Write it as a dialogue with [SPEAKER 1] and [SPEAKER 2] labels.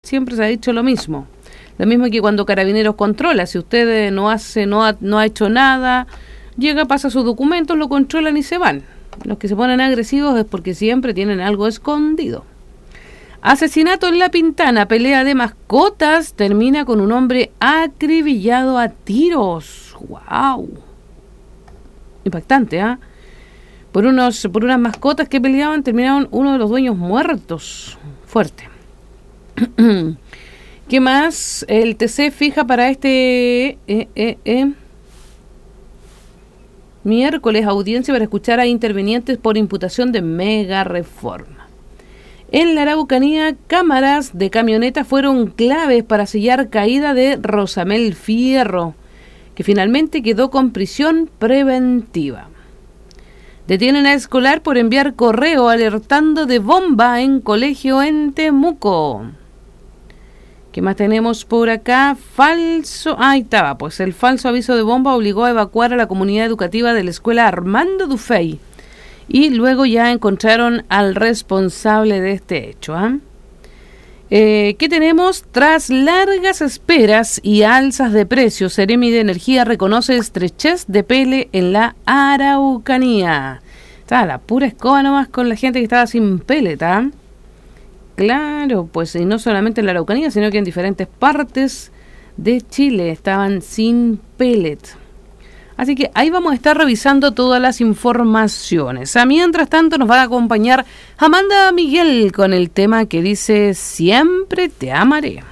[SPEAKER 1] siempre se ha dicho lo mismo. Lo mismo que cuando Carabineros controla, si usted no ha hecho nada, llega, pasa sus documentos, lo controlan y se van. Los que se ponen agresivos es porque siempre tienen algo escondido. Asesinato en La Pintana, pelea de mascotas, termina con un hombre acribillado a tiros. ¡Wow! Impactante, ¿ah? Por unas mascotas que peleaban, terminaron uno de los dueños muertos. Fuerte. ¿Qué más? El TC fija para este miércoles audiencia para escuchar a intervinientes por imputación de mega reforma. En la Araucanía, cámaras de camionetas fueron claves para sellar caída de Rosamel Fierro, que finalmente quedó con prisión preventiva. Detienen a escolar por enviar correo alertando de bomba en colegio en Temuco. ¿Qué más tenemos por acá? Ahí estaba, pues el falso aviso de bomba obligó a evacuar a la comunidad educativa de la escuela Armando Dufey. Y luego ya encontraron al responsable de este hecho. ¿Qué tenemos? Tras largas esperas y alzas de precios, Seremi de Energía reconoce estrechez de pele en la Araucanía. Estaba la pura escoba nomás con la gente que estaba sin pellet, ¿ah? Claro, pues y no solamente en la Araucanía, sino que en diferentes partes de Chile estaban sin pellet. Así que ahí vamos a estar revisando todas las informaciones. Mientras tanto nos va a acompañar Amanda Miguel con el tema que dice Siempre te amaré.